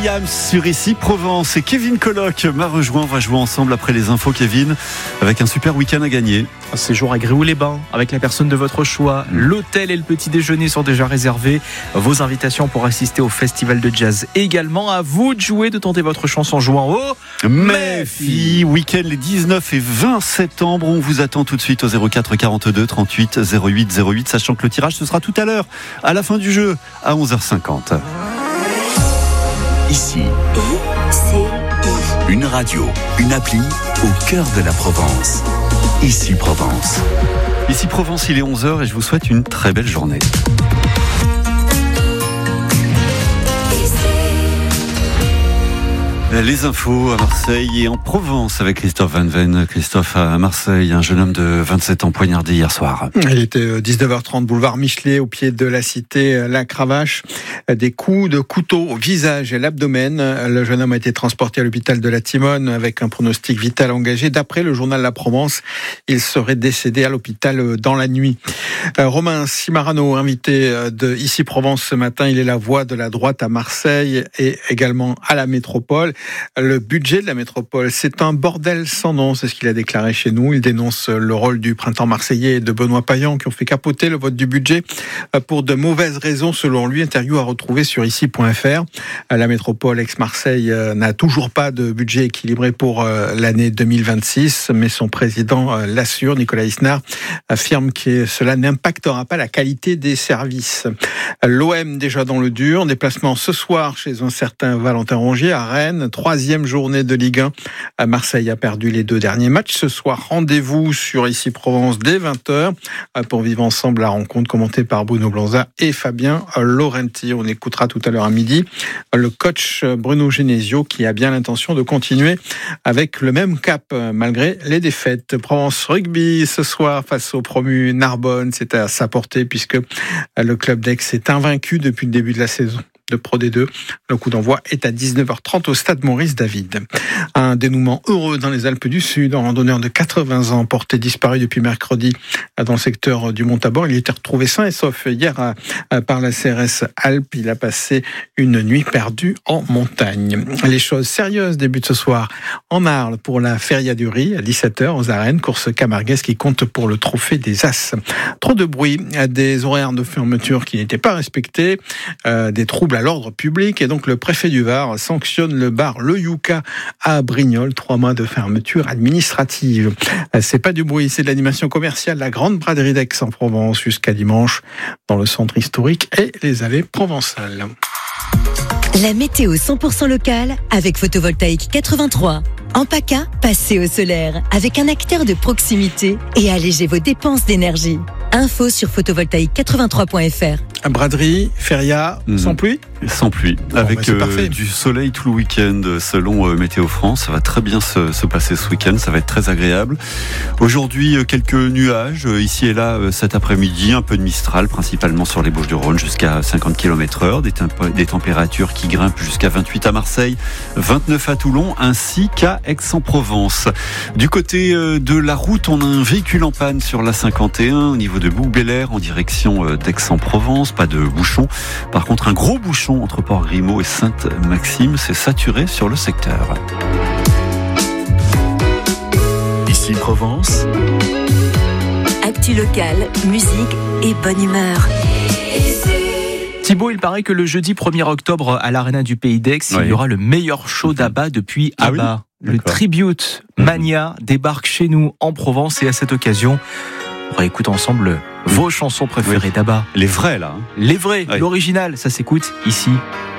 Williams sur Ici Provence et Kevin Colloc m'a rejoint. On va jouer ensemble après les infos, Kevin, avec un super week-end à gagner. Un séjour à Gréoux-les-Bains avec la personne de votre choix. L'hôtel et le petit déjeuner sont déjà réservés. Vos invitations pour assister au festival de jazz également. À vous de jouer, de tenter votre chance en jouant au Mephi. Week-end les 19 et 20 septembre. On vous attend tout de suite au 04 42 38 08 08, sachant que le tirage ce sera tout à l'heure, à la fin du jeu, à 11h50. Ici, une radio, une appli au cœur de la Provence. Ici Provence. Ici Provence, il est 11h et je vous souhaite une très belle journée. Les infos à Marseille et en Provence avec Christophe Van Ven. Christophe, à Marseille, un jeune homme de 27 ans poignardé hier soir. Il était 19h30, boulevard Michelet, au pied de la cité La Cravache. Des coups de couteau au visage et l'abdomen. Le jeune homme a été transporté à l'hôpital de la Timone avec un pronostic vital engagé. D'après le journal La Provence, il serait décédé à l'hôpital dans la nuit. Romain Cimarano, invité de Ici Provence ce matin, il est la voix de la droite à Marseille et également à la métropole. Le budget de la métropole, c'est un bordel sans nom, c'est ce qu'il a déclaré chez nous. Il dénonce le rôle du printemps marseillais et de Benoît Payan qui ont fait capoter le vote du budget pour de mauvaises raisons selon lui. Interview à retrouver sur ici.fr. La métropole ex-Marseille n'a toujours pas de budget équilibré pour l'année 2026, mais son président l'assure, Nicolas Isnard, affirme que cela n'impactera pas la qualité des services. L'OM déjà dans le dur, déplacement ce soir chez un certain Valentin Rongier à Rennes. 3e journée de Ligue 1. Marseille a perdu les 2 derniers matchs. Ce soir, rendez-vous sur Ici Provence dès 20h pour vivre ensemble la rencontre commentée par Bruno Blanza et Fabien Laurenti. On écoutera tout à l'heure à midi le coach Bruno Genesio qui a bien l'intention de continuer avec le même cap malgré les défaites. Provence Rugby ce soir face au promu Narbonne. C'est à sa portée puisque le club d'Aix est invaincu depuis le début de la saison de Pro D2. Le coup d'envoi est à 19h30 au stade Maurice David. Un dénouement heureux dans les Alpes du Sud. Un randonneur de 80 ans porté disparu depuis mercredi dans le secteur du Mont-Tabor. Il a été retrouvé sain et sauf hier par la CRS Alpes. Il a passé une nuit perdue en montagne. Les choses sérieuses débutent ce soir en Arles pour la Feria du Riz à 17h aux arènes. Course camarguaise qui compte pour le trophée des As. Trop de bruit, des horaires de fermeture qui n'étaient pas respectés, des troubles à l'ordre public et donc le préfet du Var sanctionne le bar Le Yucca à Brignoles, 3 mois de fermeture administrative. C'est pas du bruit, c'est de l'animation commerciale, la grande braderie d'Aix-en-Provence jusqu'à dimanche dans le centre historique et les allées provençales. La météo 100% locale avec Photovoltaïque 83. En PACA, passez au solaire avec un acteur de proximité et allégez vos dépenses d'énergie. Info sur photovoltaïque83.fr. Braderie, feria, sans pluie ? Sans pluie, avec du soleil tout le week-end selon Météo France. Ça va très bien se passer ce week-end, ça va être très agréable. Aujourd'hui, quelques nuages ici et là cet après-midi, un peu de Mistral, principalement sur les Bouches-du-Rhône jusqu'à 50 km/h, des températures qui grimpent jusqu'à 28 à Marseille, 29 à Toulon, ainsi qu'à Aix-en-Provence. Du côté de la route, on a un véhicule en panne sur la 51 au niveau de Bouc-Bélair en direction d'Aix-en-Provence. Pas de bouchon. Par contre, un gros bouchon entre Port-Grimaud et Sainte-Maxime. C'est saturé sur le secteur. Ici Provence. Actu locale, musique et bonne humeur. Thibaut, il paraît que le jeudi 1er octobre à l'Arena du Pays d'Aix, il y aura le meilleur show d'ABBA depuis ABBA. Oui, le Tribute Mania débarque chez nous en Provence et à cette occasion, on réécoute ensemble vos chansons préférées d'ABBA. Les vrais là. Les vrais, l'original, ça s'écoute ici